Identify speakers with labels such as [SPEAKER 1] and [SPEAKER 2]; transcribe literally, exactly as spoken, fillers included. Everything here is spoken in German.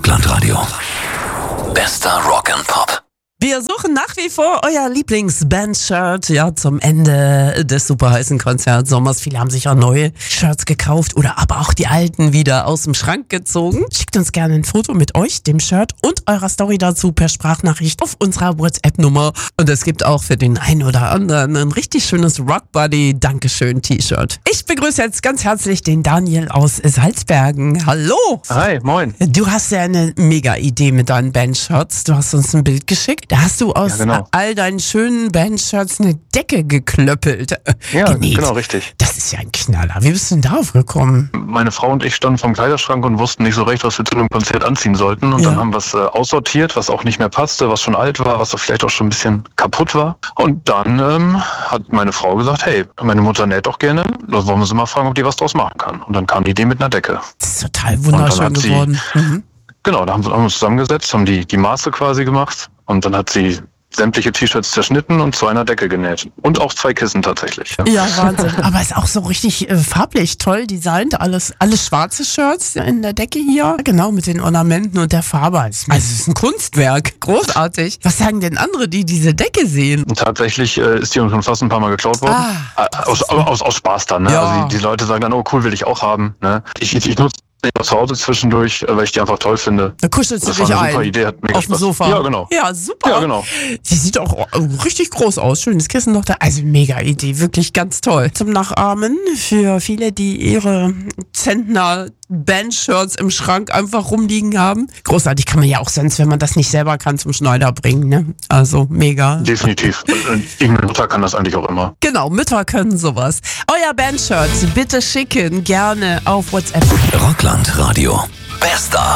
[SPEAKER 1] Rockland Radio. Bester Rock and Pop.
[SPEAKER 2] Wir suchen nach wie vor euer Lieblings-Band-Shirt, ja, zum Ende des super heißen Konzerts Sommers. Viele haben sich auch neue Shirts gekauft oder aber auch die alten wieder aus dem Schrank gezogen. Schickt uns gerne ein Foto mit euch, dem Shirt und eurer Story dazu per Sprachnachricht auf unserer WhatsApp-Nummer. Und es gibt auch für den einen oder anderen ein richtig schönes Rockbuddy-Dankeschön-T-Shirt. Ich begrüße jetzt ganz herzlich den Daniel aus Salzbergen. Hallo!
[SPEAKER 3] Hi, moin.
[SPEAKER 2] Du hast ja eine mega Idee mit deinen Bandshirts. Du hast uns ein Bild geschickt. Da hast du aus
[SPEAKER 3] Ja, genau.
[SPEAKER 2] all deinen schönen Bandshirts eine Decke geklöppelt.
[SPEAKER 3] Ja,
[SPEAKER 2] genäht.
[SPEAKER 3] genau, richtig.
[SPEAKER 2] Das ist ja ein Knaller. Wie bist du denn darauf gekommen?
[SPEAKER 3] Meine Frau und ich standen vom Kleiderschrank und wussten nicht so recht, was wir zu einem Konzert anziehen sollten. Und
[SPEAKER 2] Ja.
[SPEAKER 3] dann haben wir es äh, aussortiert, was auch nicht mehr passte, was schon alt war, was auch vielleicht auch schon ein bisschen kaputt war. Und dann ähm, hat meine Frau gesagt, hey, meine Mutter näht doch gerne. Da wollen wir sie mal fragen, ob die was draus machen kann. Und dann kam die Idee mit einer Decke.
[SPEAKER 2] Das ist total wunderschön
[SPEAKER 3] hat sie-
[SPEAKER 2] geworden. Mhm.
[SPEAKER 3] Genau, da haben wir uns zusammengesetzt, haben die, die Maße quasi gemacht. Und dann hat sie sämtliche T-Shirts zerschnitten und zu einer Decke genäht. Und auch zwei Kissen tatsächlich. Ja.
[SPEAKER 2] Ja, Wahnsinn. Aber ist auch so richtig äh, farblich toll designt. Alles, alles schwarze Shirts in der Decke hier. Genau, mit den Ornamenten und der Farbe. Also es ist ein Kunstwerk. Großartig. Was sagen denn andere, die diese Decke sehen?
[SPEAKER 3] Und tatsächlich äh, ist die uns schon fast ein paar Mal geklaut worden.
[SPEAKER 2] Ah,
[SPEAKER 3] Äh, aus, aus, aus Spaß dann. Ne?
[SPEAKER 2] Ja.
[SPEAKER 3] Also die, die Leute sagen dann, oh cool, will ich auch haben. Ne? Ich, ich, ich nutze die auch zu Hause zwischendurch, äh, weil ich die einfach toll finde.
[SPEAKER 2] Da kuschelst du
[SPEAKER 3] Das war
[SPEAKER 2] dich
[SPEAKER 3] eine
[SPEAKER 2] ein.
[SPEAKER 3] super Idee, hat mega
[SPEAKER 2] Auf dem
[SPEAKER 3] Spaß.
[SPEAKER 2] Sofa.
[SPEAKER 3] Ja, genau.
[SPEAKER 2] Ja, super.
[SPEAKER 3] Ja, genau.
[SPEAKER 2] Sie sieht auch richtig groß aus. Schönes Kissen noch da. Also mega Idee. Wirklich ganz toll. Zum Nachahmen für viele, die ihre Zentner Bandshirts im Schrank einfach rumliegen haben. Großartig, kann man ja auch sonst, wenn man das nicht selber kann, zum Schneider bringen. Ne? Also mega.
[SPEAKER 3] Definitiv. Und, und irgendeine Mutter kann das eigentlich auch immer.
[SPEAKER 2] Genau, Mütter können sowas. Euer Bandshirt bitte schicken, gerne auf WhatsApp.
[SPEAKER 1] Rockland Radio. Bester